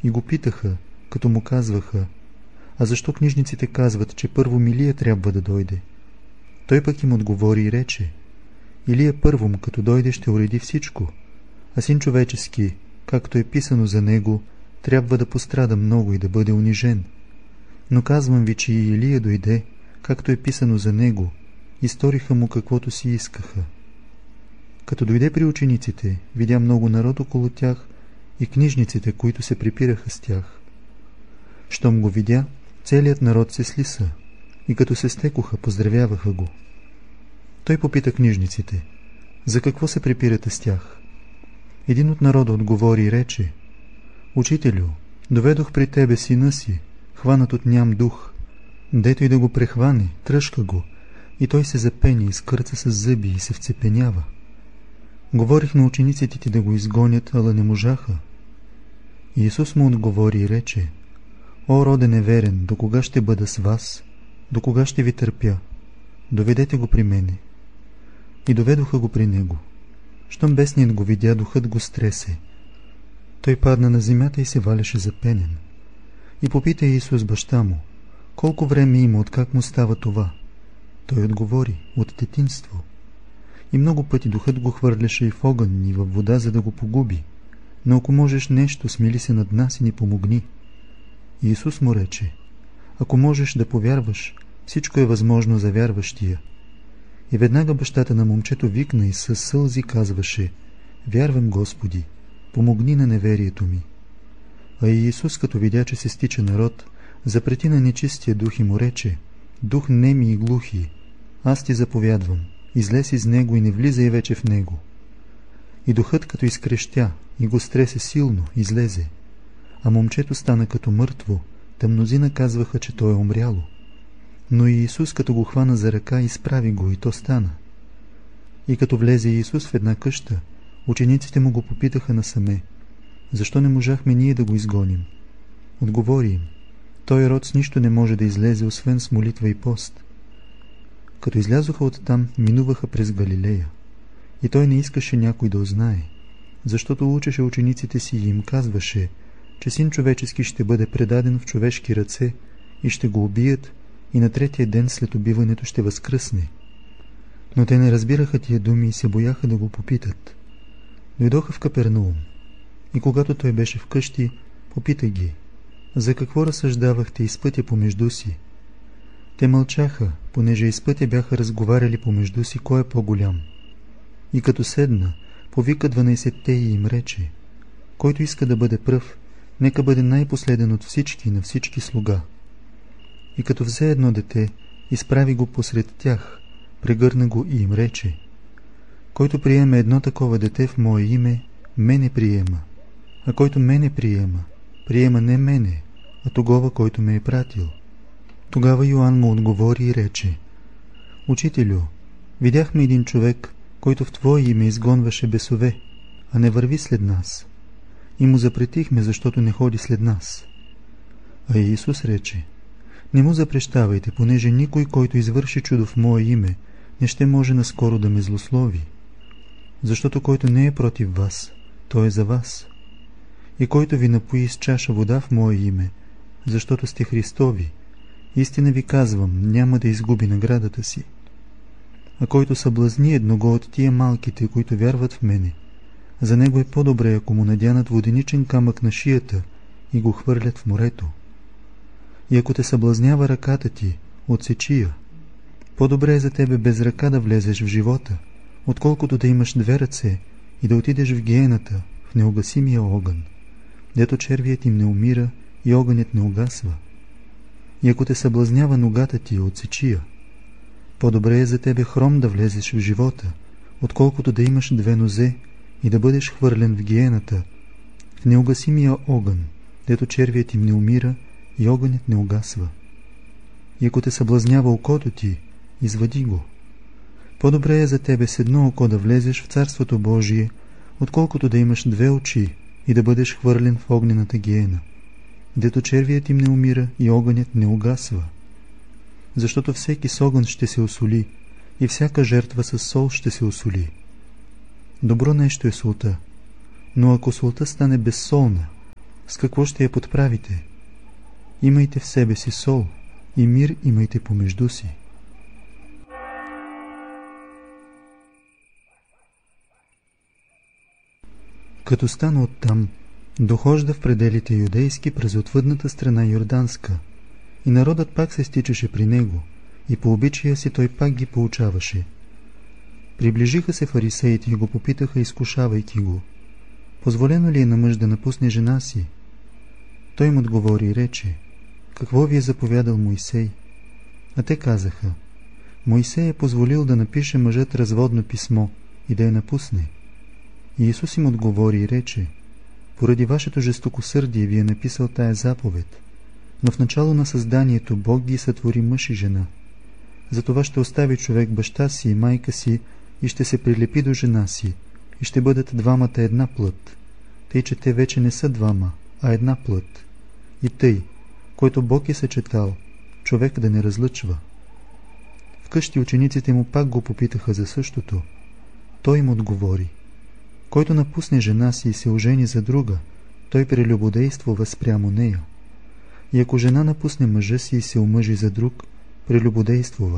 и го питаха, като му казваха: а защо книжниците казват, че първо Илия трябва да дойде? Той пък им отговори и рече: Илия първом, като дойде, ще уреди всичко, а Син човечески, както е писано за него, трябва да пострада много и да бъде унижен. Но казвам ви, че и Илия дойде, както е писано за него, и сториха му каквото си искаха. Като дойде при учениците, видя много народ около тях и книжниците, които се припираха с тях. Щом го видя, целият народ се слиса и като се стекоха, поздравяваха го. Той попита книжниците: за какво се припирате с тях? Един от народа отговори и рече: Учителю, доведох при тебе сина си, хванат от ням дух. Дето и да го прехване, тръшка го, и той се запени, изкърца с зъби и се вцепенява. Говорих на учениците ти да го изгонят, ала не можаха. Иисус му отговори и рече: О, роде неверен, до кога ще бъда с вас? До кога ще ви търпя? Доведете го при мене. И доведоха го при него. Щом бесният го видя, духът го стресе. Той падна на земята и се валяше запенен. И попита Иисус баща му: колко време има, откак му става това? Той отговори: от детинство. И много пъти духът го хвърляше и в огън, и във вода, за да го погуби. Но ако можеш нещо, смили се над нас и ни помогни. Иисус му рече: ако можеш да повярваш, всичко е възможно за вярващия. И веднага бащата на момчето викна и със сълзи казваше: вярвам, Господи, помогни на неверието ми. А Иисус, като видя, че се стича народ, запрети на нечистия дух и му рече: дух неми и глухи, аз ти заповядвам, излез из него и не влизай вече в него. И духът, като изкрещя и го стресе силно, излезе. А момчето стана като мъртво, та мнозина казваха, че то е умряло. Но Иисус, като го хвана за ръка, изправи го, и то стана. И като влезе Иисус в една къща, учениците му го попитаха насаме: защо не можахме ние да го изгоним? Отговори им: той род с нищо не може да излезе, освен с молитва и пост. Като излязоха оттам, минуваха през Галилея. И той не искаше някой да узнае, защото учеше учениците си и им казваше, че Син човечески ще бъде предаден в човешки ръце и ще го убият, и на третия ден след убиването ще възкръсне. Но те не разбираха тия думи и се бояха да го попитат. Дойдоха в Капернаум. И когато той беше вкъщи, попита ги: за какво разсъждавахте из пътя помежду си? Те мълчаха, понеже из пътя бяха разговаряли помежду си кой е по-голям. И като седна, повика 12-те и им рече: който иска да бъде пръв, нека бъде най-последен от всички и на всички слуга. И като взе едно дете, изправи го посред тях, прегърна го и им рече: който приеме едно такова дете в мое име, мене приема, а който мене приема, приема не мене, а тогова, който ме е пратил. Тогава Йоан му отговори и рече: Учителю, видяхме един човек, който в Твое име изгонваше бесове, а не върви след нас. И му запретихме, защото не ходи след нас. А Иисус рече: не му запрещавайте, понеже никой, който извърши чудо в Мое име, не ще може наскоро да ме злослови. Защото който не е против вас, той е за вас. И който ви напои с чаша вода в Мое име, защото сте Христови, истина ви казвам, няма да изгуби наградата си. А който съблазни едного от тия малките, които вярват в мене, за него е по-добре, ако му надянат воденичен камък на шията и го хвърлят в морето. И ако те съблазнява ръката ти, отсечи я. По-добре е за тебе без ръка да влезеш в живота, отколкото да имаш две ръце и да отидеш в гиената, в неугасимия огън, дето червият им не умира и огънят не угасва. И ако те съблазнява ногата ти, отсечи я. По-добре е за тебе хром да влезеш в живота, отколкото да имаш две нозе и да бъдеш хвърлен в гиената, в неугасимия огън, дето червият им не умира и огънят не угасва. И ако те съблазнява окото ти, извади го. По-добре е за тебе с едно око да влезеш в Царството Божие, отколкото да имаш две очи и да бъдеш хвърлен в огнената гиена, дето червият им не умира и огънят не угасва. Защото всеки с огън ще се осоли и всяка жертва с сол ще се осоли. Добро нещо е солта, но ако солта стане безсолна, С какво ще я подправите? Имайте в себе си сол и мир имайте помежду си. Като стана оттам, дохожда в пределите юдейски през отвъдната страна Йорданска, и народът пак се стичаше при него, и по обичая си той пак ги поучаваше. Приближиха се фарисеите и го попитаха, изкушавайки го: позволено ли е на мъж да напусне жена си? Той им отговори и рече: какво ви е заповядал Моисей? А те казаха: Моисей е позволил да напише мъжът разводно писмо и да я напусне. И Исус им отговори и рече: поради вашето жестокосърдие ви е написал тая заповед, но в начало на създанието Бог ги сътвори мъж и жена. Затова ще остави човек баща си и майка си и ще се прилепи до жена си, и ще бъдат двамата една плът. Тъй, че те вече не са двама, а една плът. И тъй, който Бог е съчетал, човек да не разлъчва. Вкъщи учениците му пак го попитаха за същото. Той им отговори: който напусне жена си и се ожени за друга, той прелюбодействува спрямо нея. И ако жена напусне мъжа си и се омъжи за друг, прелюбодействува.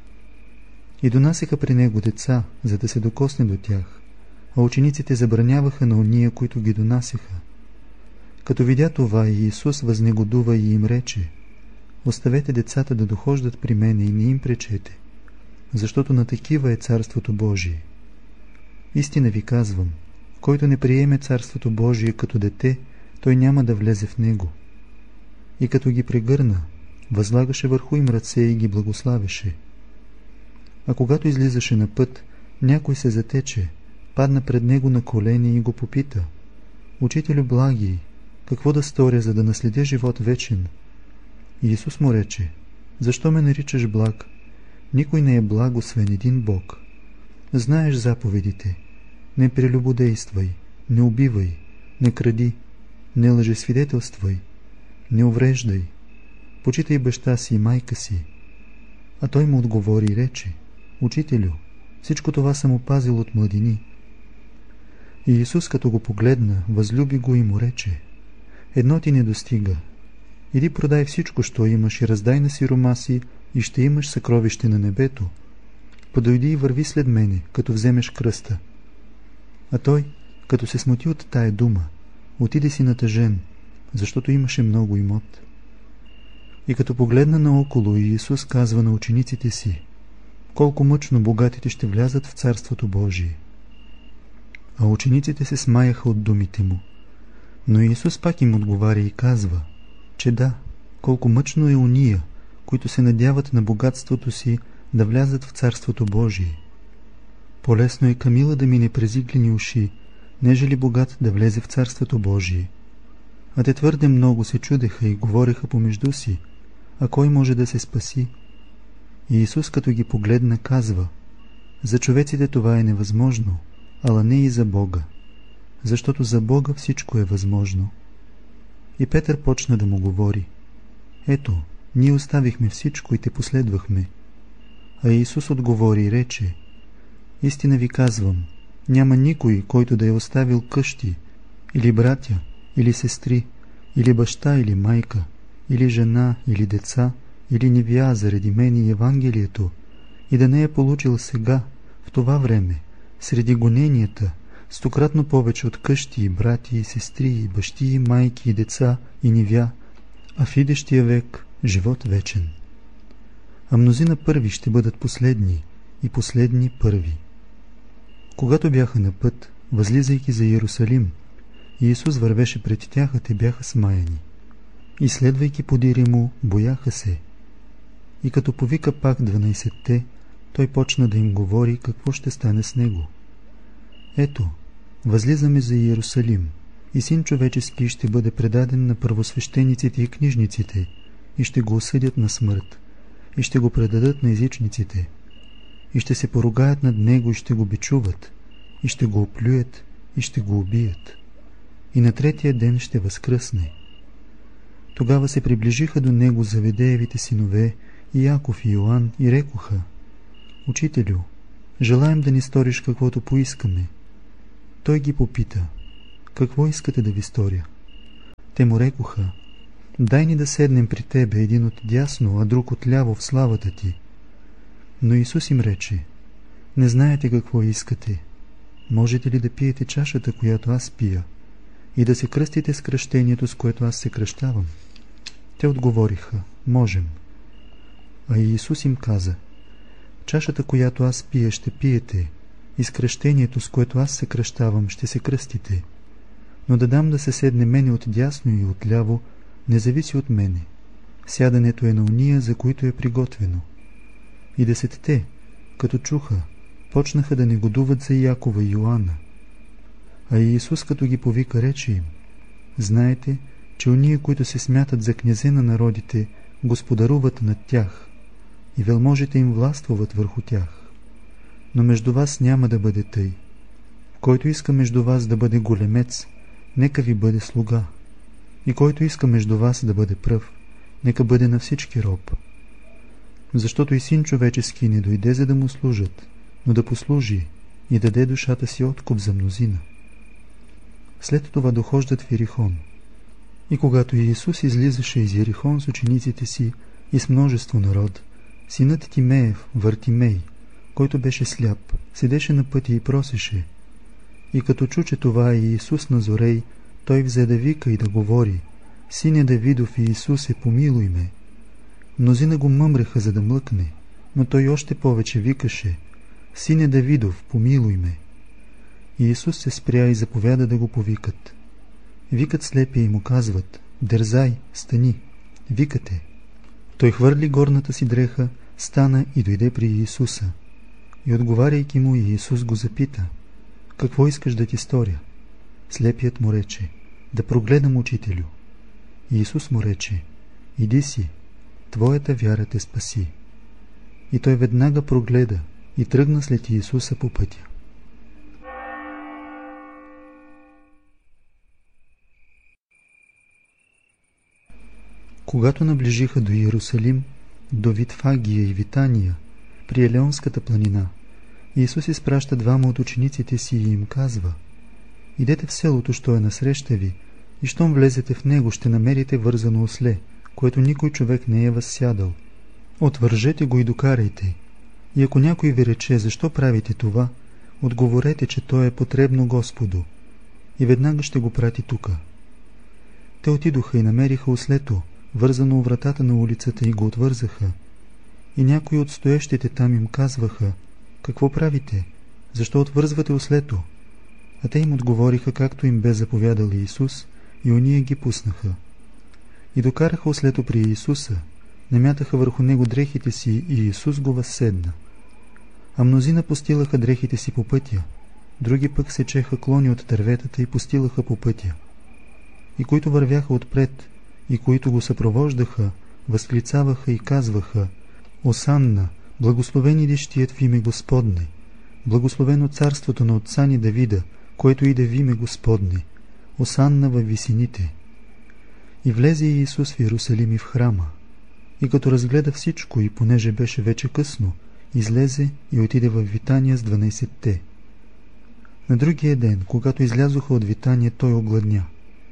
И донасяха при него деца, за да се докосне до тях, а учениците забраняваха на ония, които ги донасяха. Като видя това, и Исус възнегодува и им рече: оставете децата да дохождат при мене и не им пречете, защото на такива е Царството Божие. Истина ви казвам, който не приеме Царството Божие като дете, той няма да влезе в него. И като ги прегърна, възлагаше върху им ръце и ги благославяше. А когато излизаше на път, някой се затече, падна пред него на колени и го попита: Учителю благий, какво да сторя, за да наследя живот вечен? И Исус му рече: защо ме наричаш благ? Никой не е благ, освен един Бог. Знаеш заповедите: не прелюбодействай, не убивай, не кради, не лъжесвидетелствай, не увреждай, почитай баща си и майка си. А той му отговори и рече: Учителю, всичко това съм опазил от младини. И Исус, като го погледна, възлюби го и му рече: едно ти не достига. Иди продай всичко, що имаш, и раздай на сиромаси, и ще имаш съкровище на небето. Подойди и върви след мене, като вземеш кръста. А той, като се смути от тая дума, отиде си натъжен, защото имаше много имот. И като погледна наоколо, и Исус казва на учениците си: колко мъчно богатите ще влязат в Царството Божие. А учениците се смаяха от думите му. Но Исус пак им отговаря и казва, че да, колко мъчно е уния, които се надяват на богатството си, да влязат в Царството Божие. По-лесно е камила да мине през иглени уши, нежели богат да влезе в Царството Божие. А те твърде много се чудеха и говореха помежду си: а кой може да се спаси? И Исус, като ги погледна, казва: за човеците това е невъзможно, ала не и за Бога, защото за Бога всичко е възможно. И Петър почна да му говори: ето, ние оставихме всичко и те последвахме. А Исус отговори и рече: истина ви казвам, няма никой, който да е оставил къщи, или братя, или сестри, или баща, или майка, или жена, или деца, или невя заради мен и Евангелието, и да не е получил сега, в това време, среди гоненията, стократно повече от къщи, и брати, и сестри, и бащи, и майки, и деца, и невя, а в идещия век живот вечен. А мнозина първи ще бъдат последни, и последни първи. Когато бяха на път, възлизайки за Иерусалим, Иисус вървеше пред тях, а те бяха смаяни. И следвайки подири му, бояха се. И като повика пак 12-те, той почна да им говори какво ще стане с него. Ето, възлизаме за Иерусалим, и Син човечески ще бъде предаден на първосвещениците и книжниците, и ще го осъдят на смърт, и ще го предадат на езичниците, и ще се поругаят над него, и ще го бичуват, и ще го оплюят, и ще го убият. И на третия ден ще възкръсне. Тогава се приближиха до него Заведеевите синове, и Яков и Йоан, и рекоха: Учителю, желаем да ни сториш каквото поискаме. Той ги попита: какво искате да ви сторя? Те му рекоха: дай ни да седнем при тебе, един от дясно, а друг от ляво в славата ти. Но Исус им рече: не знаете какво искате. Можете ли да пиете чашата, която аз пия, и да се кръстите с кръщението, с което аз се кръщавам? Те отговориха: можем. А Иисус им каза: чашата, която аз пия, ще пиете, и с кръщението, с което аз се кръщавам, ще се кръстите. Но да дам да се седне мене от дясно и от ляво, не зависи от мене. Сядането е на уния, за които е приготвено. И 10-те, като чуха, почнаха да негодуват за Якова и Йоанна. А Иисус, като ги повика, рече им: знаете, че уния, които се смятат за князе на народите, господаруват над тях, и велможите им властвуват върху тях. Но между вас няма да бъде тъй. Който иска между вас да бъде големец, нека ви бъде слуга. И който иска между вас да бъде пръв, нека бъде на всички роб. Защото и Син човечески не дойде, за да му служат, но да послужи и даде душата си откуп за мнозина. След това дохождат в Иерихон. И когато Иисус излизаше из Иерихон с учениците си и с множество народ, синът Тимеев, Вартимей, който беше сляп, седеше на пътя и просеше. И като чу, че това е Иисус Назорей, той взе да вика и да говори: Сине Давидов, Иисусе, помилуй ме. Мнозина го мъмреха, за да млъкне, но той още повече викаше: Сине Давидов, помилуй ме. И Иисус се спря и заповяда да го повикат. Викат слепия и му казват: дързай, стани. Викате. Той хвърли горната си дреха, стана и дойде при Иисуса. И отговаряйки му, Иисус го запита: какво искаш да ти сторя? Слепият му рече: да прогледам, учителю. Иисус му рече: иди си, твоята вяра те спаси. И той веднага прогледа и тръгна след Иисуса по пътя. Когато наближиха до Иерусалим, до Витфагия и Витания, при Елеонската планина, Иисус изпраща двама от учениците си и им казва: идете в селото, що е насреща ви, и щом влезете в него, ще намерите вързано осле, което никой човек не е възсядал. Отвържете го и докарайте. И ако някой ви рече: защо правите това, отговорете, че то е потребно Господу, и веднага ще го прати тука. Те отидоха и намериха ослето, вързано у вратата на улицата, и го отвързаха. И някои от стоещите там им казваха: какво правите? Защо отвързвате ослето? А те им отговориха, както им бе заповядал Иисус, и ония ги пуснаха. И докараха ослето при Иисуса, намятаха върху него дрехите си, и Иисус го възседна. А мнозина постилаха дрехите си по пътя, други пък сечеха клони от дърветата и постилаха по пътя. И които вървяха отпред, и които го съпровождаха, възклицаваха и казваха: Осанна, благословен идещият в име Господне, благословено царството на отца ни Давида, което иде в име Господне, Осанна във висините. И влезе Иисус в Иерусалим и в храма. И като разгледа всичко, и понеже беше вече късно, излезе и отиде в Витания с 12-те. На другия ден, когато излязоха от Витания, той огладня.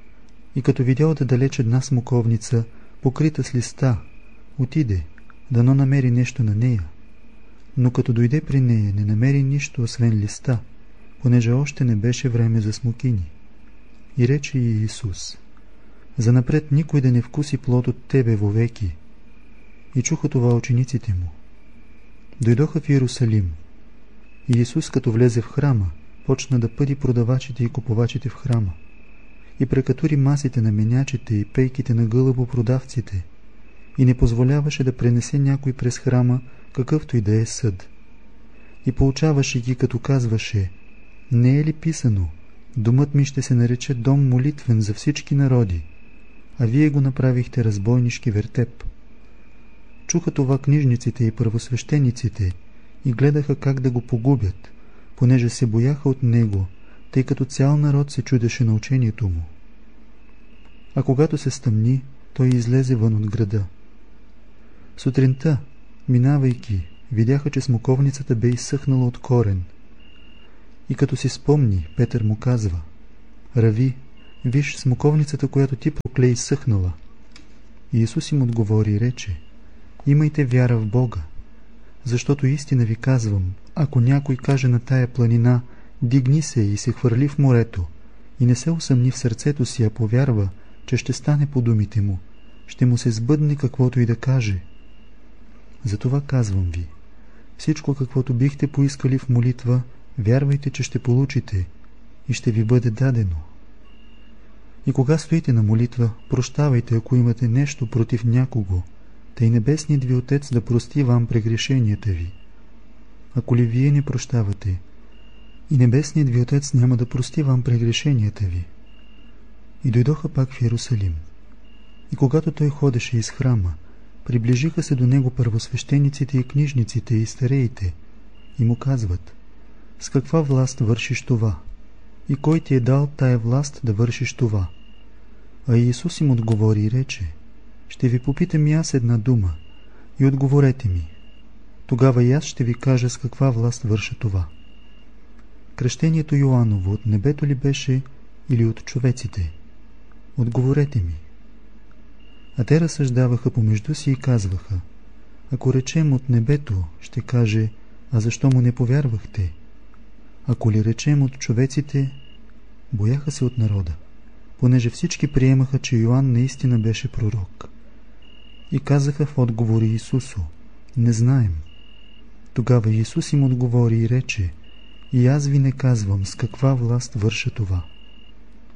И като видя отдалеч една смоковница, покрита с листа, отиде, дано намери нещо на нея. Но като дойде при нея, не намери нищо, освен листа, понеже още не беше време за смокини. И рече и Исус: занапред никой да не вкуси плод от тебе вовеки. И чуха това учениците му. Дойдоха в Иерусалим. И Исус, като влезе в храма, почна да пъди продавачите и купувачите в храма. И прекатури масите на менячите и пейките на гълъбопродавците, и не позволяваше да пренесе някой през храма, какъвто и да е съд. И поучаваше ги, като казваше: не е ли писано: домът ми ще се нарече дом молитвен за всички народи, а вие го направихте разбойнишки вертеп. Чуха това книжниците и първосвещениците и гледаха как да го погубят, понеже се бояха от него, тъй като цял народ се чудеше на учението му. А когато се стъмни, той излезе вън от града. Сутринта, минавайки, видяха, че смоковницата бе изсъхнала от корен. И като си спомни, Петър му казва: Рави, виж, смоковницата, която ти прокле изсъхнала. Иисус им отговори и рече: имайте вяра в Бога, защото истина ви казвам, ако някой каже на тая планина: дигни се и се хвърли в морето, и не се усъмни в сърцето си, а повярва, че ще стане по думите му, ще му се сбъдне каквото и да каже. Затова казвам ви, всичко каквото бихте поискали в молитва, вярвайте, че ще получите и ще ви бъде дадено. И кога стоите на молитва, прощавайте, ако имате нещо против някого, тъй небесният ви Отец да прости вам прегрешенията ви. Ако ли вие не прощавате, и небесният ви Отец няма да прости вам прегрешенията ви. И дойдоха пак в Иерусалим. И когато той ходеше из храма, приближиха се до него първосвещениците и книжниците и стареите, и му казват: с каква власт вършиш това? И кой ти е дал тая власт да вършиш това? А Иисус им отговори и рече: ще ви попитам и аз една дума, и отговорете ми. Тогава и аз ще ви кажа с каква власт върша това. Кръщението Йоаново от небето ли беше или от човеците? Отговорете ми. А те разсъждаваха помежду си и казваха: ако речем от небето, ще каже: а защо му не повярвахте? Ако ли речем от човеците, бояха се от народа, понеже всички приемаха, че Йоан наистина беше пророк. И казаха в отговор Иисусу: не знаем. Тогава Иисус им отговори и рече: и аз ви не казвам с каква власт върша това.